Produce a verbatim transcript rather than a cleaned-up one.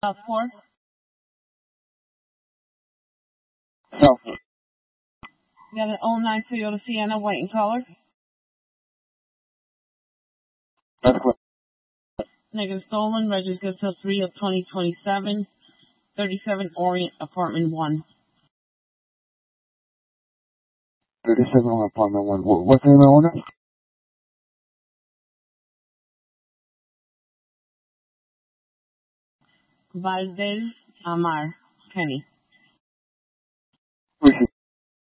Southport. Southport. You got an oh nine Toyota Sienna, white in color. That's correct. Negative stolen, registered till three of twenty twenty-seven, thirty-seven Orient, apartment one. thirty-seven on apartment one. What, what's the name of the owner? Valdez Amar Kenny.